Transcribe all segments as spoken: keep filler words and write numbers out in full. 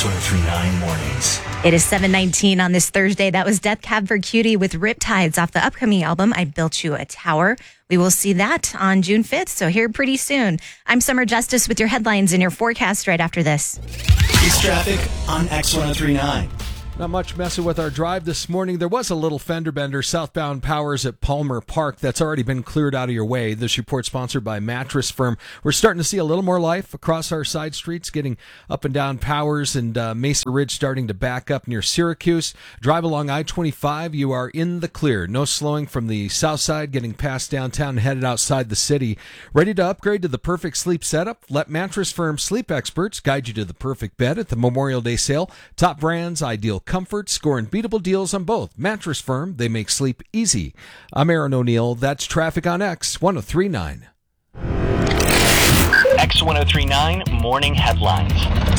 X one oh three point nine Mornings. It is seven nineteen on this Thursday. That was Death Cab for Cutie with Riptides off the upcoming album, I Built You a Tower. We will see that on June fifth, so here pretty soon. I'm Summer Justice with your headlines and your forecast right after this. It's traffic on X one oh three point nine. Not much messing with our drive this morning. There was a little fender bender southbound Powers at Palmer Park that's already been cleared out of your way. This report sponsored by Mattress Firm. We're starting to see a little more life across our side streets, getting up and down Powers and uh, Mesa Ridge starting to back up near Syracuse. Drive along I twenty-five. You are in the clear. No slowing from the south side, getting past downtown and headed outside the city. Ready to upgrade to the perfect sleep setup? Let Mattress Firm sleep experts guide you to the perfect bed at the Memorial Day sale. Top brands, ideal comfort, score unbeatable deals on both. Mattress Firm, they make sleep easy. I'm Aaron O'Neill. That's traffic on X one oh three point nine. X one oh three point nine Morning Headlines.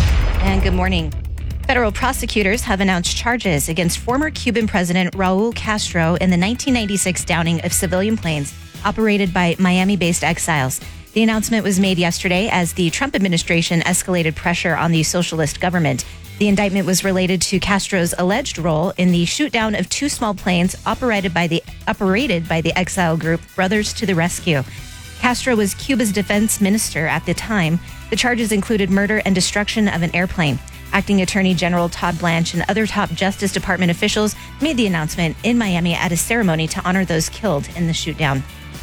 And good morning. Federal prosecutors have announced charges against former Cuban President Raul Castro in the nineteen ninety-six downing of civilian planes operated by Miami-based exiles. The announcement was made yesterday as the Trump administration escalated pressure on the socialist government. The indictment was related to Castro's alleged role in the shoot-down of two small planes operated by the operated by the exile group Brothers to the Rescue. Castro was Cuba's defense minister at the time. The charges included murder and destruction of an airplane. Acting Attorney General Todd Blanche and other top Justice Department officials made the announcement in Miami at a ceremony to honor those killed in the shoot-down.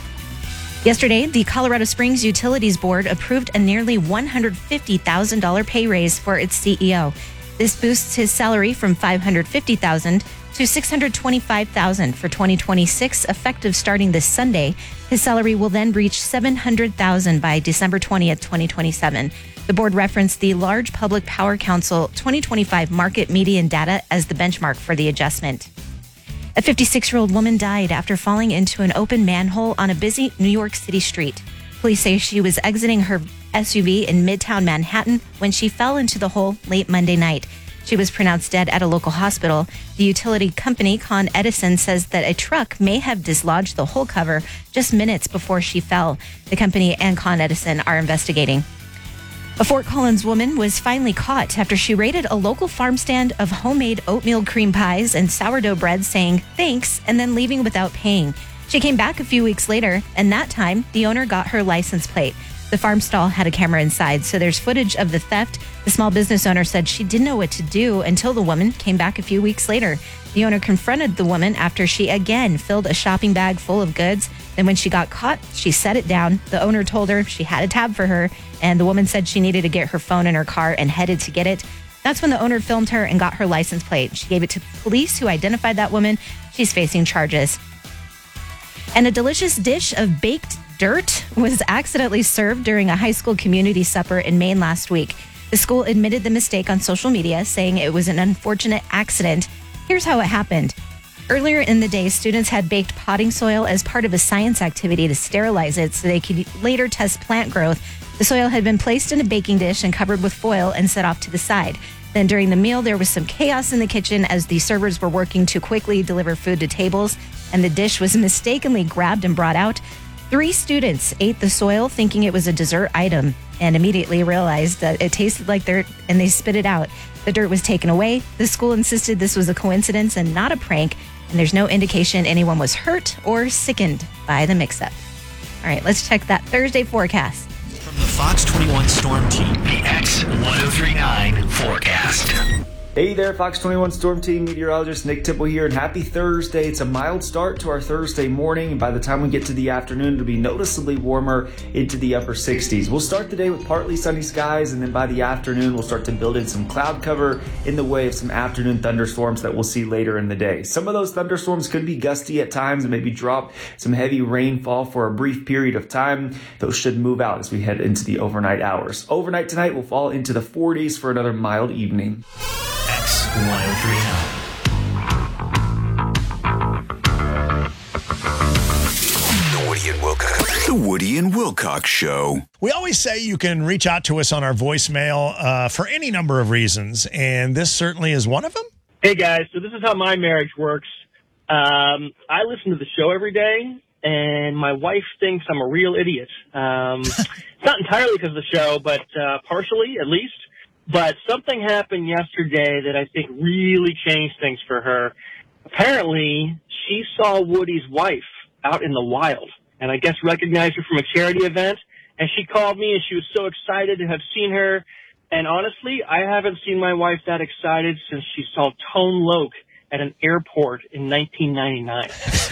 Yesterday, the Colorado Springs Utilities Board approved a nearly one hundred fifty thousand dollars pay raise for its C E O. This boosts his salary from five hundred fifty thousand dollars to six hundred twenty-five thousand dollars for twenty twenty-six, effective starting this Sunday. His salary will then reach seven hundred thousand dollars by December twentieth, twenty twenty-seven. The board referenced the Large Public Power Council twenty twenty-five market median data as the benchmark for the adjustment. A fifty-six-year-old woman died after falling into an open manhole on a busy New York City street. Police say she was exiting her S U V in Midtown Manhattan when she fell into the hole late Monday night. She was pronounced dead at a local hospital. The utility company, Con Edison, says that a truck may have dislodged the hole cover just minutes before she fell. The company and Con Edison are investigating. A Fort Collins woman was finally caught after she raided a local farm stand of homemade oatmeal cream pies and sourdough bread, saying thanks and then leaving without paying. She came back a few weeks later, and that time the owner got her license plate. The farm stall had a camera inside, so there's footage of the theft. The small business owner said she didn't know what to do until the woman came back a few weeks later. The owner confronted the woman after she again filled a shopping bag full of goods. Then when she got caught, she set it down. The owner told her she had a tab for her, and the woman said she needed to get her phone in her car and headed to get it. That's when the owner filmed her and got her license plate. She gave it to police, who identified that woman. She's facing charges. And a delicious dish of baked dirt was accidentally served during a high school community supper in Maine last week. The school admitted the mistake on social media, saying it was an unfortunate accident. Here's how it happened. Earlier in the day, students had baked potting soil as part of a science activity to sterilize it so they could later test plant growth. The soil had been placed in a baking dish and covered with foil and set off to the side. Then during the meal, there was some chaos in the kitchen as the servers were working to quickly deliver food to tables, and the dish was mistakenly grabbed and brought out. Three students ate the soil thinking it was a dessert item and immediately realized that it tasted like dirt, and they spit it out. The dirt was taken away. The school insisted this was a coincidence and not a prank, and there's no indication anyone was hurt or sickened by the mix-up. All right, let's check that Thursday forecast. From the Fox twenty-one Storm Team, the X one oh three point nine forecast. Hey there, Fox twenty-one Storm Team meteorologist Nick Tipple here, and happy Thursday. It's a mild start to our Thursday morning, and by the time we get to the afternoon, it'll be noticeably warmer into the upper sixties. We'll start the day with partly sunny skies, and then by the afternoon, we'll start to build in some cloud cover in the way of some afternoon thunderstorms that we'll see later in the day. Some of those thunderstorms could be gusty at times and maybe drop some heavy rainfall for a brief period of time. Those should move out as we head into the overnight hours. Overnight tonight will fall into the forties for another mild evening. X one oh three point nine. The Woody and Wilcox. The Woody and Wilcox Show. We always say you can reach out to us on our voicemail uh, for any number of reasons, and this certainly is one of them. Hey, guys. So this is how my marriage works. Um, I listen to the show every day, and my wife thinks I'm a real idiot. Um, it's not entirely because of the show, but uh, partially, at least. But something happened yesterday that I think really changed things for her. Apparently, she saw Woody's wife out in the wild, and I guess recognized her from a charity event. And she called me, and she was so excited to have seen her. And honestly, I haven't seen my wife that excited since she saw Tone Loc at an airport in nineteen ninety-nine.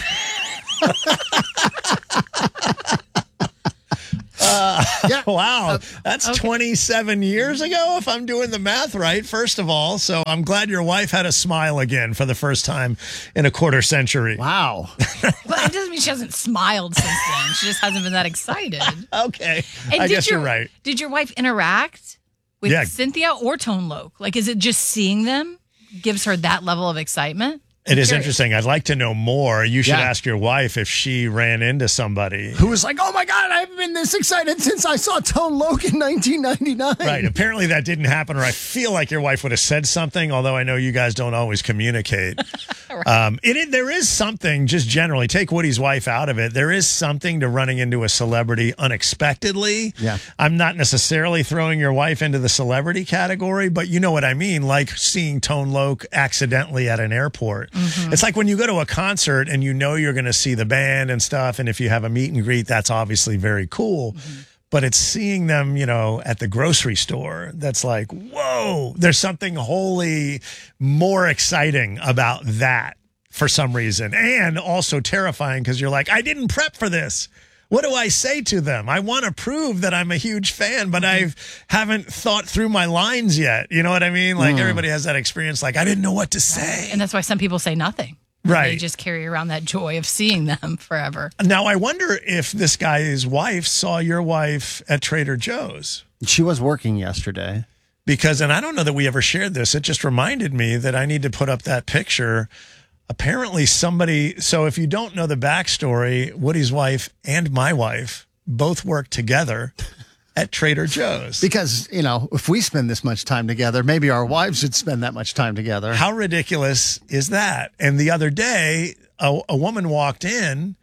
Uh, Yeah. Wow. Uh, That's okay. twenty-seven years ago, if I'm doing the math right, first of all. So I'm glad your wife had a smile again for the first time in a quarter century. Wow. Well, it doesn't mean she hasn't smiled since then. She just hasn't been that excited. Okay. And I did guess your, you're right. Did your wife interact with Yeah. Cynthia or Tone Loc? Like, is it just seeing them gives her that level of excitement? It is Curious. interesting. I'd like to know more. You should Yeah. ask your wife if she ran into somebody. Who was like, oh my God, I haven't been this excited since I saw Tone Loc in nineteen ninety-nine. Right. Apparently that didn't happen, or I feel like your wife would have said something, although I know you guys don't always communicate. Right. um, it, it, there is something, just generally, take Woody's wife out of it. There is something to running into a celebrity unexpectedly. Yeah. I'm not necessarily throwing your wife into the celebrity category, but you know what I mean, like seeing Tone Loc accidentally at an airport. It's like when you go to a concert and you know you're going to see the band and stuff, and if you have a meet and greet, that's obviously very cool. Mm-hmm. But it's seeing them, you know, at the grocery store that's like, whoa, there's something wholly more exciting about that for some reason. And also terrifying because you're like, I didn't prep for this. What do I say to them? I want to prove that I'm a huge fan, but I haven't thought through my lines yet. You know what I mean? Like everybody has that experience. Like, I didn't know what to say. And that's why some people say nothing. Right. They just carry around that joy of seeing them forever. Now, I wonder if this guy's wife saw your wife at Trader Joe's. She was working yesterday. Because, and I don't know that we ever shared this, it just reminded me that I need to put up that picture. Apparently somebody, so if you don't know the backstory, Woody's wife and my wife both worked together at Trader Joe's. Because, you know, if we spend this much time together, maybe our wives should spend that much time together. How ridiculous is that? And the other day, a, a woman walked in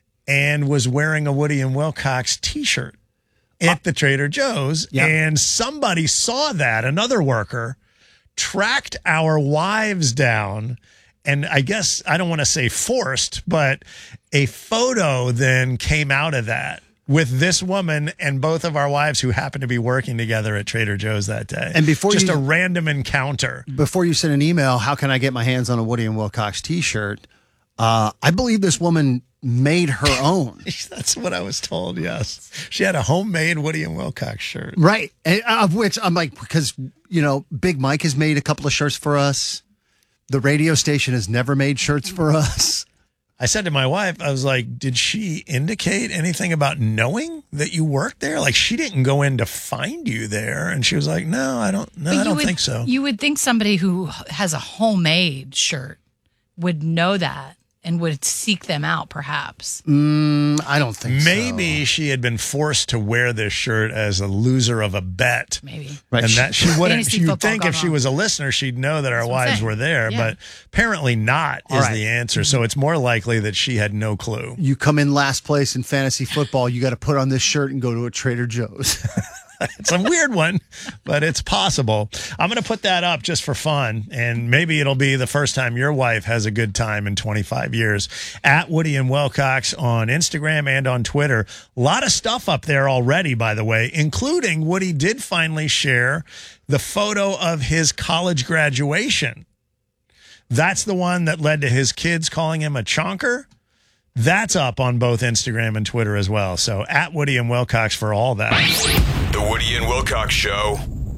and was wearing a Woody and Wilcox t-shirt at the Trader Joe's. Yeah. And somebody saw that, another worker, tracked our wives down. And I guess, I don't want to say forced, but a photo then came out of that with this woman and both of our wives who happened to be working together at Trader Joe's that day. And before Just you- a random encounter. Before you send an email, how can I get my hands on a Woody and Wilcox t-shirt? Uh, I believe this woman made her own. That's what I was told, yes. She had a homemade Woody and Wilcox shirt. Right. And of which I'm like, because, you know, Big Mike has made a couple of shirts for us. The radio station has never made shirts for us. I said to my wife, I was like, did she indicate anything about knowing that you worked there? Like, she didn't go in to find you there. And she was like, no, I don't, no, But I you don't would- think so. You would think somebody who has a homemade shirt would know that and would seek them out, perhaps. Mm, I don't think so. Maybe she had been forced to wear this shirt as a loser of a bet. Maybe. Right. And that she wouldn't, Fantasy you'd football think gone if she wrong. was a listener, she'd know that our That's what I'm wives saying. were there, Yeah. but apparently not All is right. the answer. So it's more likely that she had no clue. You come in last place in fantasy football, you got to put on this shirt and go to a Trader Joe's. It's a weird one, but it's possible. I'm going to put that up just for fun, and maybe it'll be the first time your wife has a good time in twenty-five years. At Woody and Wilcox on Instagram and on Twitter. A lot of stuff up there already, by the way, including Woody did finally share the photo of his college graduation. That's the one that led to his kids calling him a chonker. That's up on both Instagram and Twitter as well. So at Woody and Wilcox for all that. The Woody and Wilcox Show.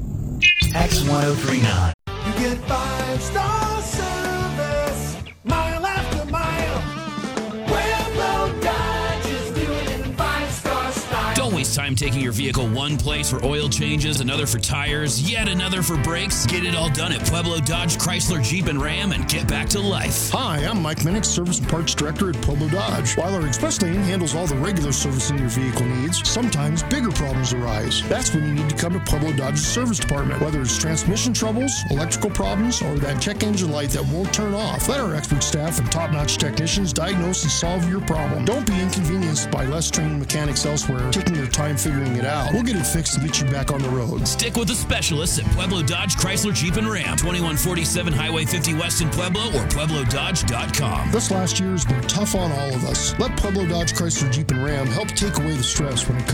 X one oh three nine. You get five star service, mile after mile. Pueblo Dodge is doing it in five star style. Don't waste time taking your vehicle one place for oil changes, another for tires, yet another for brakes. Get it all done at Pueblo Dodge, Chrysler, Jeep, and Ram and get back to life. Hi, I'm Mike Minnick, Service and Parts Director at Pueblo Dodge. While our express lane handles all the regular servicing your vehicle needs, sometimes bigger problems arise. That's when you need to come to Pueblo Dodge's service department. Whether it's transmission troubles, electrical problems, or that check engine light that won't turn off, let our expert staff and top-notch technicians diagnose and solve your problem. Don't be inconvenienced by less trained mechanics elsewhere taking their time time figuring it out. We'll get it fixed and get you back on the road. Stick with the specialists at Pueblo Dodge, Chrysler, Jeep, and Ram. twenty-one forty-seven Highway fifty West in Pueblo or Pueblo Dodge dot com. This last year has been tough on all of us. Let Pueblo Dodge, Chrysler, Jeep, and Ram help take away the stress when it comes